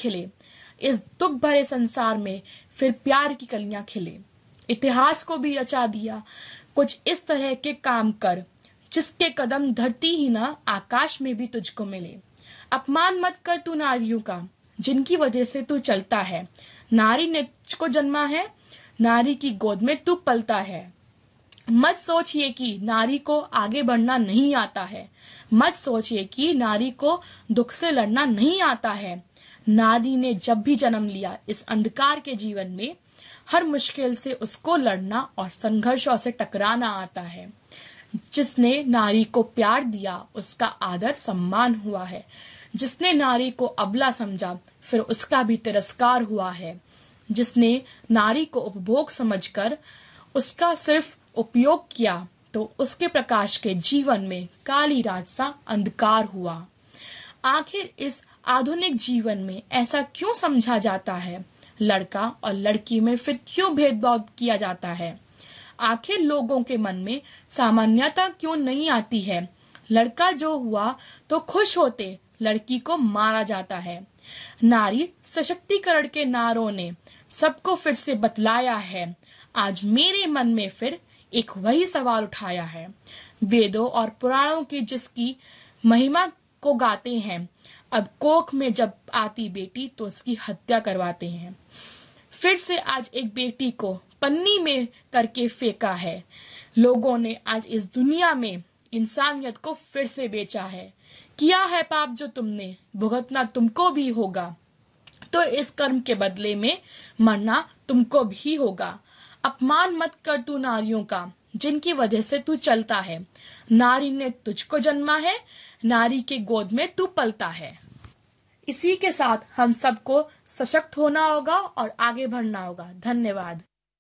खिले, इस दुख भरे संसार में फिर प्यार की कलियां खिले। इतिहास को भी रचा दिया, कुछ इस तरह के काम कर, जिसके कदम धरती ही ना आकाश में भी तुझको मिले। अपमान मत कर तू नारियों का, जिनकी वजह से तू चलता है। नारी ने तुझको जन्मा है, नारी की गोद में तू पलता है। मत सोचिए कि नारी को आगे बढ़ना नहीं आता है, मत सोचिए कि नारी को दुख से लड़ना नहीं आता है। नारी ने जब भी जन्म लिया इस अंधकार के जीवन में, हर मुश्किल से उसको लड़ना और संघर्षों से टकराना आता है। जिसने नारी को प्यार दिया उसका आदर सम्मान हुआ है, जिसने नारी को अबला समझा फिर उसका भी तिरस्कार हुआ है। जिसने नारी को उपभोग समझकर उसका सिर्फ उपयोग किया तो उसके प्रकाश के जीवन में काली रात सा अंधकार हुआ। आखिर इस आधुनिक जीवन में ऐसा क्यों समझा जाता है? लड़का और लड़की में फिर क्यों भेदभाव किया जाता है? आखिर लोगों के मन में सामान्यता क्यों नहीं आती है? लड़का जो हुआ तो खुश होते, लड़की को मारा जाता है। नारी सशक्तिकरण के नारों ने सबको फिर से बतलाया है। आज मेरे मन में फिर एक वही सवाल उठाया है। वेदों और पुराणों की जिसकी महिमा को गाते हैं, अब कोख में जब आती बेटी तो उसकी हत्या करवाते हैं। फिर से आज एक बेटी को पन्नी में करके फेंका है। लोगों ने आज इस दुनिया में इंसानियत को फिर से बेचा है। किया है पाप जो तुमने, भुगतना तुमको भी होगा, तो इस कर्म के बदले में मरना तुमको भी होगा। अपमान मत कर तू नारियों का, जिनकी वजह से तू चलता है। नारी ने तुझको जन्मा है, नारी के गोद में तू पलता है। इसी के साथ हम सबको सशक्त होना होगा और आगे बढ़ना होगा। धन्यवाद।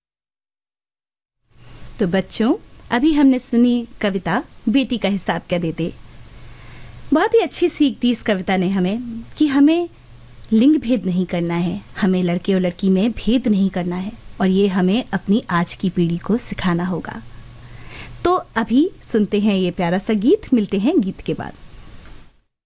तो बच्चों, अभी हमने सुनी कविता बेटी का हिसाब क्या देते। बहुत ही अच्छी सीख दी इस कविता ने हमें कि हमें लिंग भेद नहीं करना है, हमें लड़के और लड़की में भेद नहीं करना है, और ये हमें अपनी आज की पीढ़ी को सिखाना होगा। तो अभी सुनते हैं ये प्यारा सा गीत, मिलते हैं गीत के बाद।